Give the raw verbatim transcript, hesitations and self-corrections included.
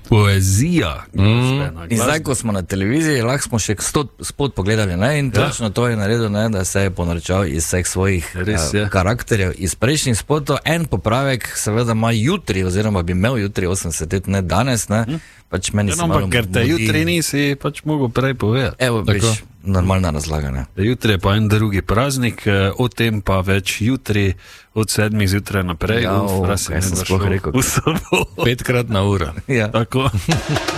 Poezija. Mm. In zdaj, ko smo na televiziji, lahko smo še spod pogledali, ne? In ja. Točno to je naredil, ne? Da se je ponarečal iz vseh svojih uh, karakterjev iz prejšnjih spotov. En popravek seveda ima jutri, oziroma bi imel jutri osemdeset let, ne danes, ne? Hm? Pač meni ja, se malo ker te budi... jutri nisi pač mogel prej povedati. Evo, biš, normalna razlaga, ne? Jutri je pa en drugi praznik, o tem pa več jutri od sedmih zjutraj naprej. Ja, Uf, o, kaj sem sploh rekel. Petkrat na uro. Ja. Tako.